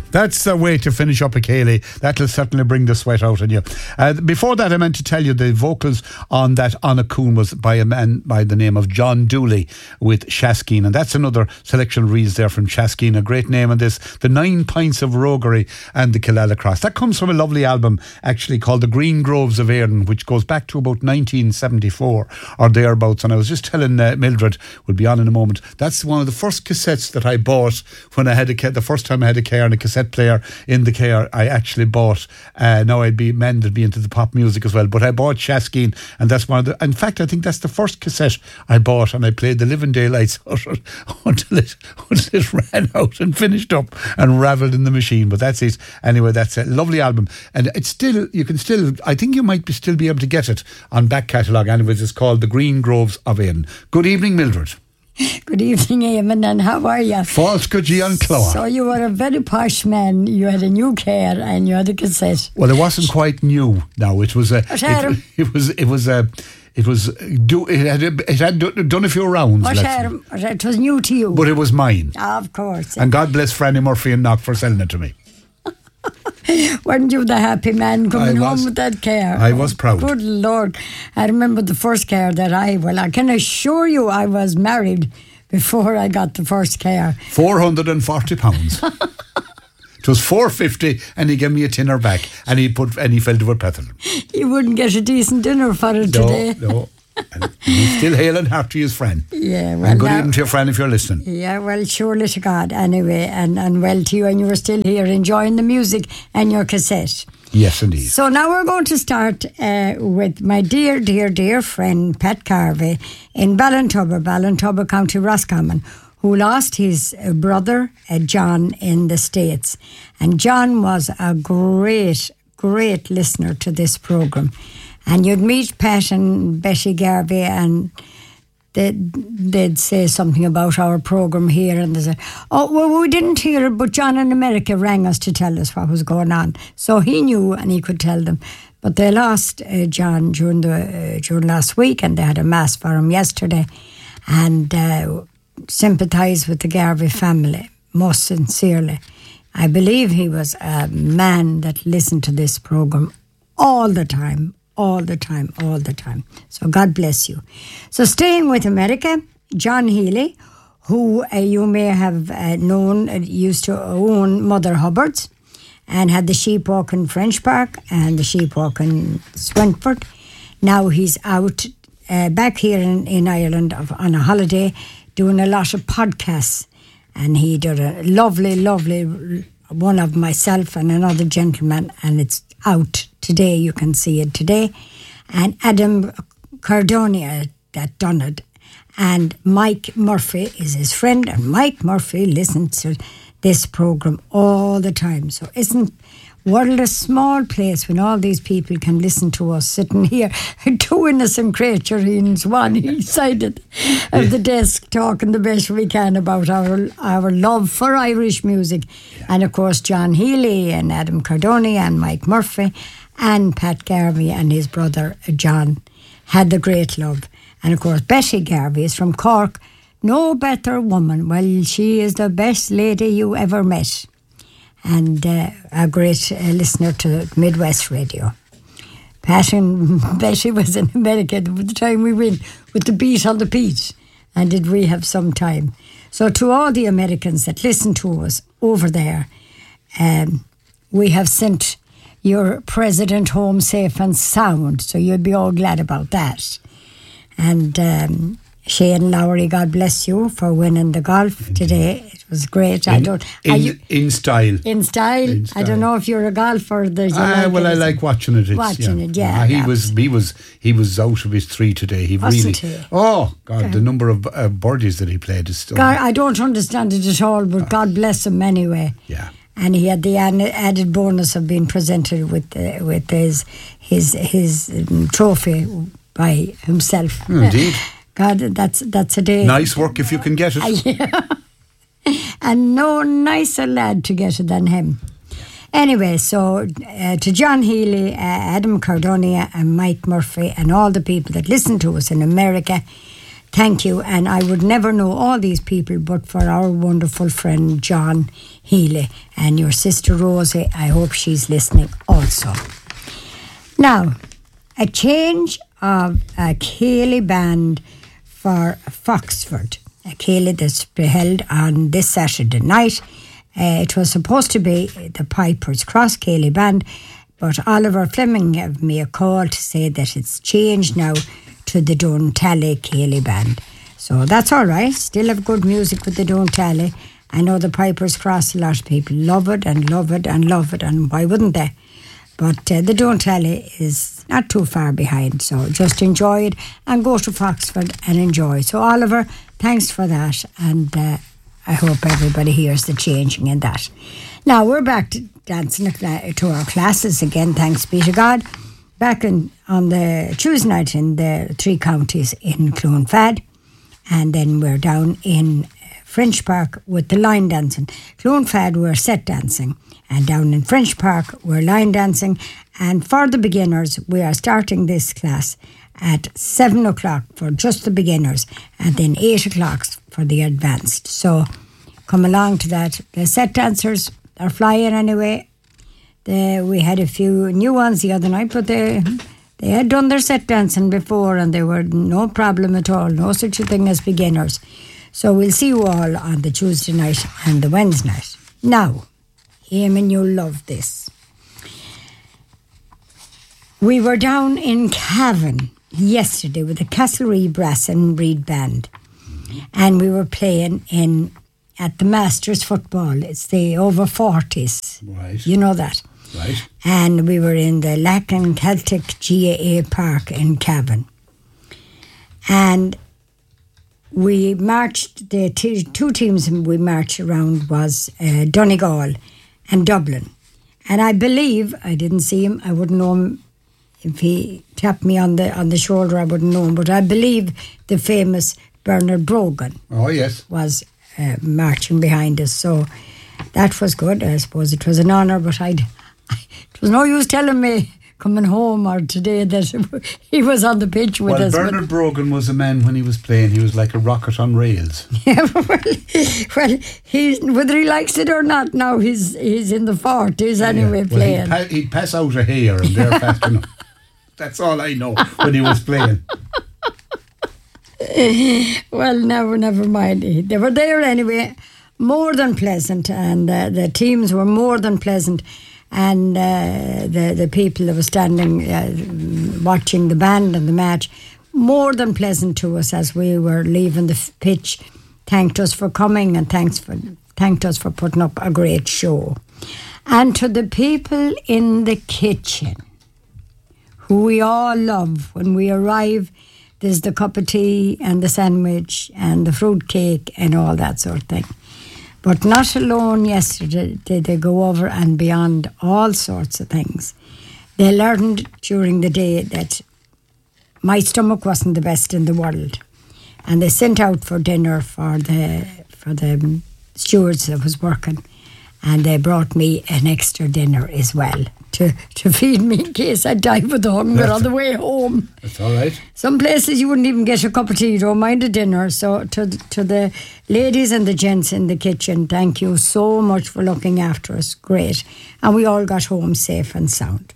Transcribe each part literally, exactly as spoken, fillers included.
That's the way to finish up a Cayley. That'll certainly bring the sweat out in you. Uh, before that, I meant to tell you the vocals on that On a Coon was by a man by the name of John Dooley with Shaskeen, and that's another selection of reeds there from Shaskeen. A great name on this, The Nine Pints of Roguery and the Killala Cross. That comes from a lovely album actually called The Green Groves of Erin, which goes back to about nineteen seventy-four or thereabouts. And I was just telling uh, Mildred, we'll be on in a moment, that's one of the first cassettes that I bought when I had a ca- the first time I had a car and a cassette player in the car. I actually bought uh, now I'd be men would be into the pop music as well, but I bought Shaskeen, and that's one of the, in fact I think that's the first cassette I bought, and I played the living daylights until it, until it ran out and finished up and ravelled in the machine. But that's it anyway. That's a lovely album, and it's still, you can still, I think you might be still be able to get it on back catalogue anyways. It's called The Green Groves of Erin. Good evening, Mildred. Good evening, Eamon, and how are you? False good Gian Cloa. So you were a very posh man. You had a new car and you had a cassette. Well, it wasn't quite new. No, it was a. It, it was. It was a. It was. Do. It had. It had done a few rounds. It was new to you, but it was mine. Oh, of course. And God bless Franny Murphy and Knock for selling it to me. Weren't you the happy man coming home with that car? I was proud. Good Lord. I remember the first car that I, well, I can assure you I was married before I got the first car. four hundred forty pounds. It was four fifty, and he gave me a tinner back, and he put and he filled it with petrol. You wouldn't get a decent dinner for it no, today. No, and he's still hail and hearty to his friend. Yeah, well, and good now, evening to your friend if you're listening. Yeah, well, surely to God anyway, and, and well to you, and you were still here enjoying the music and your cassette. Yes, indeed. So now we're going to start uh, with my dear, dear, dear friend Pat Carvey in Ballintubber, Ballintubber, County Roscommon, who lost his uh, brother uh, John in the States. And John was a great, great listener to this programme. And you'd meet Pat and Betty Garvey, and they'd, they'd say something about our programme here, and they said, oh, well, we didn't hear it, but John in America rang us to tell us what was going on. So he knew and he could tell them. But they lost uh, John during the uh, during last week, and they had a mass for him yesterday, and uh, sympathise with the Garvey family, most sincerely. I believe he was a man that listened to this programme all the time, all the time, all the time. So God bless you. So staying with America, John Healy, who uh, you may have uh, known, uh, used to own Mother Hubbard's and had the Sheepwalk in French Park and the Sheepwalk in Swinford. Now he's out uh, back here in, in Ireland of, on a holiday doing a lot of podcasts. And he did a lovely, lovely one of myself and another gentleman, and it's out today. You can see it today. And Adam Cardonia that done it. And Mike Murphy is his friend, and Mike Murphy listens to this programme all the time. So isn't world a small place when all these people can listen to us sitting here, two innocent creatures, one each side of the desk, talking the best we can about our our love for Irish music. Yeah. And of course John Healy and Adam Cardoni and Mike Murphy and Pat Garvey and his brother John had the great love. And of course Betty Garvey is from Cork. No better woman. Well, she is the best lady you ever met. And uh, a great uh, listener to Midwest Radio. Pat and Betty was in America at the time we went with the beat on the beat. And did we have some time. So to all the Americans that listen to us over there, um, we have sent your president home safe and sound. So you'd be all glad about that. And um, Shane Lowry, God bless you for winning the golf Indeed. Today. It was great. In, I don't in, you, in style. In style. In style. I don't know if you're a golfer. There's ah, like well, I like watching it. It's, watching yeah. it, yeah. Ah, he was, he was, he was out of his three today. He Wasn't really. He? Oh God, okay. The number of uh, birdies that he played is still. God, I don't understand it at all, but oh. God bless him anyway. Yeah. And he had the added bonus of being presented with uh, with his his his um, trophy by himself. Indeed. God, that's that's a day. Nice work if you can get it. Yeah. And no nicer lad to get it than him. Anyway, so uh, to John Healy, uh, Adam Cardonia and Mike Murphy and all the people that listen to us in America, thank you. And I would never know all these people but for our wonderful friend John Healy and your sister Rosie. I hope she's listening also. Now, a change of a Ceilidh band for Foxford. A Ceilidh that's held on this Saturday night. Uh, it was supposed to be the Pipers Cross Ceilidh band, but Oliver Fleming gave me a call to say that it's changed now to the Dún-Tally Ceilidh band. So that's all right. Still have good music with the Dún-Tally. I know the Pipers Cross, a lot of people love it and love it and love it, and why wouldn't they? But uh, the Dún-Tally is not too far behind, so just enjoy it and go to Foxford and enjoy. So Oliver, thanks for that, and uh, I hope everybody hears the changing in that. Now we're back to dancing to our classes again, thanks be to God. Back in, on the Tuesday night in the three counties in Clonfad, and then we're down in French Park with the line dancing. Clonfad we're set dancing, and down in French Park we're line dancing. And for the beginners, we are starting this class at seven o'clock for just the beginners, and then eight o'clock for the advanced. So come along to that. The set dancers are flying anyway. The, we had a few new ones the other night, but they they had done their set dancing before, and they were no problem at all. No such a thing as beginners. So we'll see you all on the Tuesday night and the Wednesday night. Now, Eamon, you'll love this. We were down in Cavan yesterday with the Castlereagh Brass and Reed Band, and we were playing in at the Masters Football. It's the over forties. Right. You know that. Right. And we were in the Lacan Celtic G A A Park in Cavan. And we marched, the t- two teams we marched around was uh, Donegal and Dublin. And I believe, I didn't see him, I wouldn't know him. If he tapped me on the on the shoulder, I wouldn't know him. But I believe the famous Bernard Brogan Oh, yes. was uh, marching behind us. So that was good. I suppose it was an honour, but I'd, it was no use telling me coming home or today that he was on the pitch with well, us. Bernard Brogan was a man when he was playing. He was like a rocket on rails. Yeah, well, well he's, whether he likes it or not, now he's he's in the forties anyway yeah. well, playing. He'd, pa- he'd pass out a hair and they're fast enough. That's all I know when he was playing. Well, never, never mind. They were there anyway. More than pleasant, and uh, the teams were more than pleasant. And uh, the the people that were standing uh, watching the band and the match, more than pleasant to us as we were leaving the f- pitch. Thanked us for coming and thanks for thanked us for putting up a great show. And to the people in the kitchen, who we all love, when we arrive, there's the cup of tea and the sandwich and the fruit cake and all that sort of thing. But not alone yesterday did they go over and beyond all sorts of things. They learned during the day that my stomach wasn't the best in the world. And they sent out for dinner for the for the stewards that was working. And they brought me an extra dinner as well to, to feed me in case I died with hunger that's on the way home. That's all right. Some places you wouldn't even get a cup of tea, you don't mind a dinner. So to, to the ladies and the gents in the kitchen, thank you so much for looking after us. Great. And we all got home safe and sound.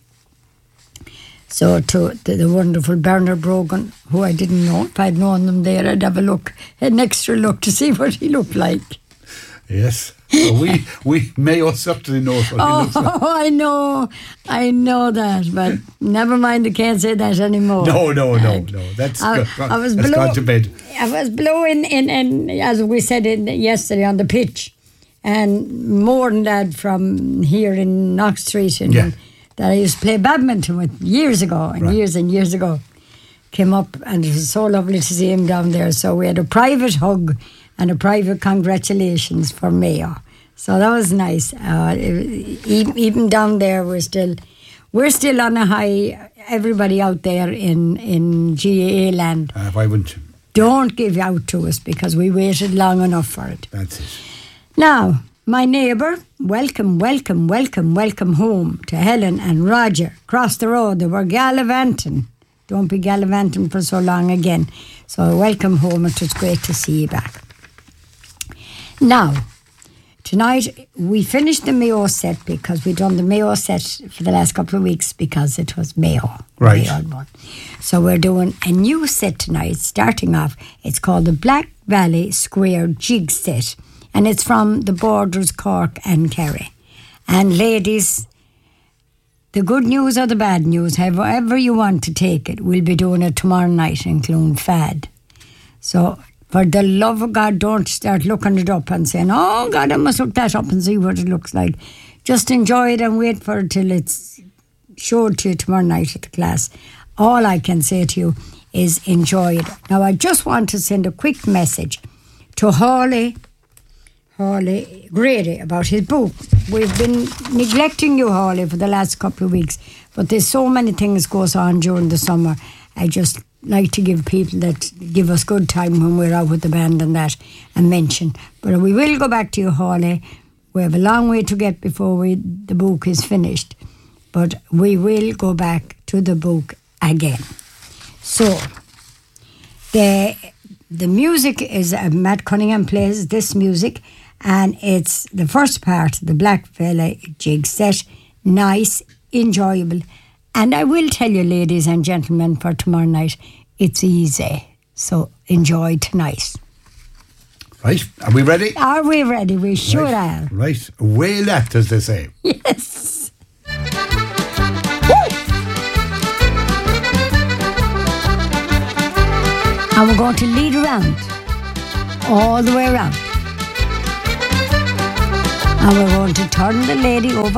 So to the, the wonderful Bernard Brogan, who I didn't know, if I'd known them there, I'd have a look, an extra look to see what he looked like. Yes. Well, we we may certainly know what oh, he looks like. Oh, I know, I know that, but never mind, I can't say that anymore. No, no, no, uh, no. That's, I, gone, I was that's blow, gone to bed. I was blowing in, in, as we said in, yesterday on the pitch, and more than that from here in Knox Street, in, yeah. that I used to play badminton with years ago, and right. years and years ago, came up, and it was so lovely to see him down there. So we had a private hug and a private congratulations for Mayo. So that was nice. Uh, even down there, we're still, we're still on a high. Everybody out there in in G A A land, uh, why wouldn't you? Don't give out to us because we waited long enough for it. That's it. Now, my neighbour, welcome, welcome, welcome, welcome home to Helen and Roger. Across the road, they were gallivanting Don't be gallivanting for so long again. So welcome home. It was great to see you back. Now, tonight we finished the Mayo set because we'd done the Mayo set for the last couple of weeks because it was Mayo. Right. Mayo so we're doing a new set tonight, starting off. It's called the Black Valley Square Jig Set. And it's from the Borders, Cork and Kerry. And ladies, the good news or the bad news, however you want to take it, we'll be doing it tomorrow night in Clonfad. So, for the love of God, don't start looking it up and saying, oh God, I must look that up and see what it looks like. Just enjoy it and wait for it till it's showed to you tomorrow night at the class. All I can say to you is enjoy it. Now, I just want to send a quick message to Hawley, Hawley Grady about his book. We've been neglecting you, Hawley, for the last couple of weeks, but there's so many things goes on during the summer. I just like to give people that give us good time when we're out with the band and that a mention. But we will go back to you, Hawley. We have a long way to get before we the book is finished, but we will go back to the book again. So the the music is uh, Matt Cunningham plays this music. And it's the first part, the Black Valley Jig Set. Nice, enjoyable. And I will tell you, ladies and gentlemen, for tomorrow night, it's easy. So enjoy tonight. Right, are we ready? Are we ready? We sure right. are. Right, away left, as they say. Yes. And we're going to lead around, all the way around. And we're going to turn the lady over.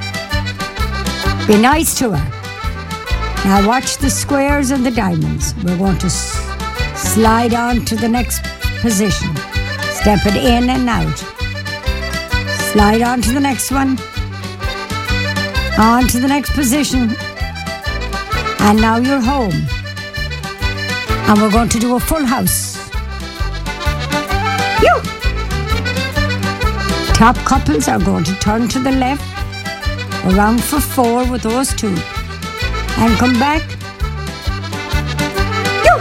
Be nice to her. Now watch the squares and the diamonds. We're going to s- slide on to the next position. Step it in and out. Slide on to the next one. On to the next position. And now you're home. And we're going to do a full house. You! Top couples are going to turn to the left, around for four with those two, and come back. You.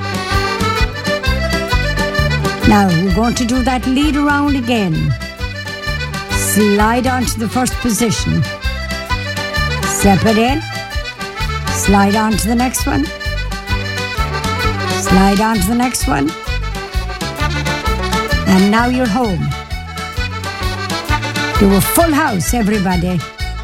Now we're going to do that lead around again. Slide onto the first position. Step it in. Slide on to the next one. Slide on to the next one. And now you're home. Do a full house, everybody.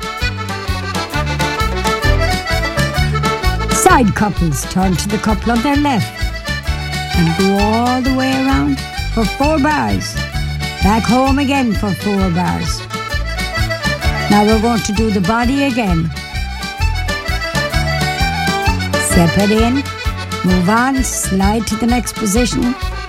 Side couples turn to the couple on their left and go all the way around for four bars. Back home again for four bars. Now we're going to do the body again. Step it in, move on, slide to the next position,